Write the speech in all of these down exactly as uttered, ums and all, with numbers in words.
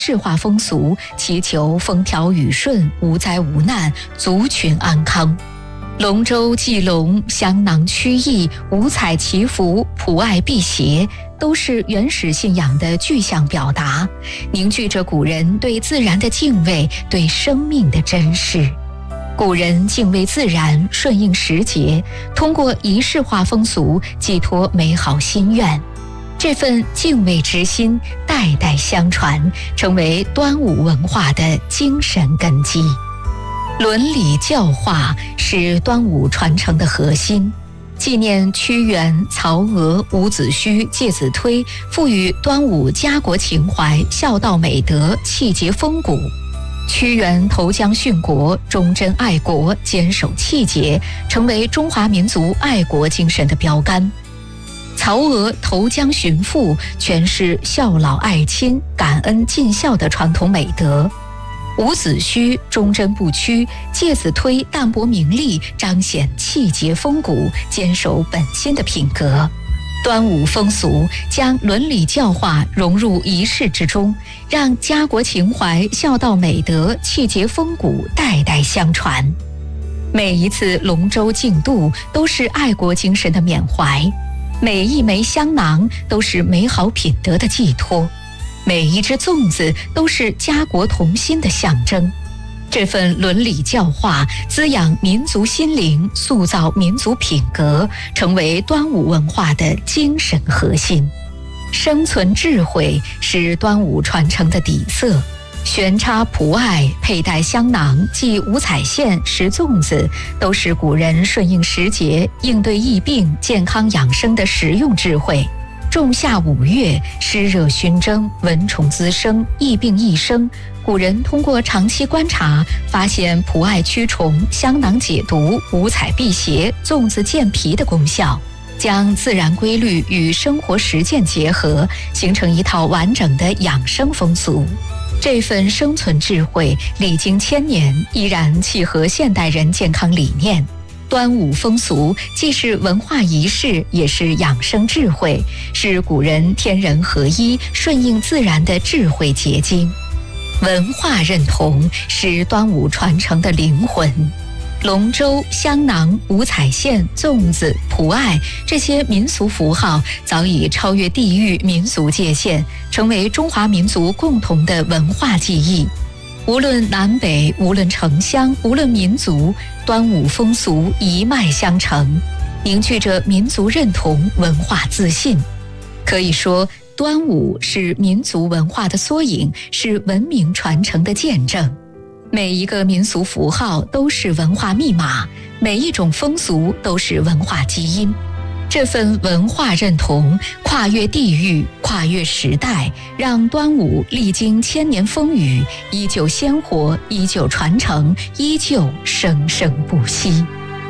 制化风俗，祈求风调雨顺、无灾无难、族群安康。龙舟祭龙、香囊驱疫、五彩祈福、普爱辟邪，都是原始信仰的具象表达，凝聚着古人对自然的敬畏，对生命的珍视。古人敬畏自然，顺应时节，通过仪式化风俗寄托美好心愿。这份敬畏之心代代相传，成为端午文化的精神根基。伦理教化是端午传承的核心，纪念屈原、曹娥、伍子胥、介子推，赋予端午家国情怀、孝道美德、气节风骨。屈原投江殉国，忠贞爱国，坚守气节，成为中华民族爱国精神的标杆。曹娥投江寻父，诠释孝老爱亲、感恩尽孝的传统美德。伍子胥忠贞不屈，介子推淡泊名利，彰显气节风骨，坚守本心的品格。端午风俗将伦理教化融入仪式之中，让家国情怀、孝道美德、气节风骨代代相传。每一次龙舟竞渡都是爱国精神的缅怀，每一枚香囊都是美好品德的寄托，每一只粽子都是家国同心的象征。这份伦理教化滋养民族心灵，塑造民族品格，成为端午文化的精神核心。生存智慧是端午传承的底色，悬插蒲艾、佩戴香囊、系五彩线、食粽子，都是古人顺应时节、应对疫病、健康养生的实用智慧。仲夏五月，湿热熏蒸，蚊虫滋生，疫病益生。古人通过长期观察，发现蒲艾驱虫、香囊解毒、五彩辟邪、粽子健脾的功效，将自然规律与生活实践结合，形成一套完整的养生风俗。这份生存智慧历经千年，依然契合现代人健康理念。端午风俗既是文化仪式，也是养生智慧，是古人天人合一、顺应自然的智慧结晶。文化认同是端午传承的灵魂。龙舟、香囊、五彩线、粽子、蒲艾，这些民俗符号早已超越地域民俗界限，成为中华民族共同的文化记忆。无论南北，无论城乡，无论民族，端午风俗一脉相承，凝聚着民族认同、文化自信。可以说，端午是民族文化的缩影，是文明传承的见证。每一个民俗符号都是文化密码，每一种风俗都是文化基因。这份文化认同跨越地域，跨越时代，让端午历经千年风雨，依旧鲜活，依旧传承，依旧生生不息。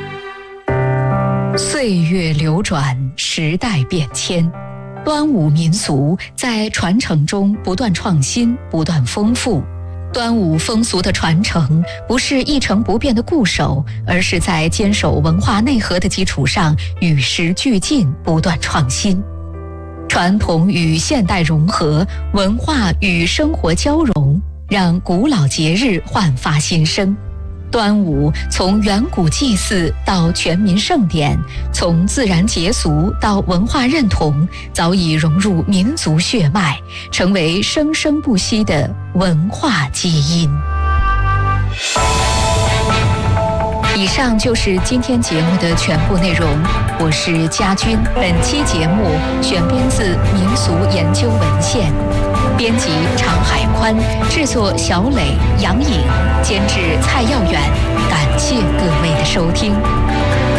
岁月流转，时代变迁，端午民俗在传承中不断创新，不断丰富。端午风俗的传承不是一成不变的固守，而是在坚守文化内核的基础上与时俱进，不断创新。传统与现代融合，文化与生活交融，让古老节日焕发新生。端午从远古祭祀到全民盛典，从自然节俗到文化认同，早已融入民族血脉，成为生生不息的文化基因。以上就是今天节目的全部内容，我是佳君。本期节目选编自民俗研究文献，编辑常海宽，制作小磊、杨颖，监制蔡耀远。感谢各位的收听。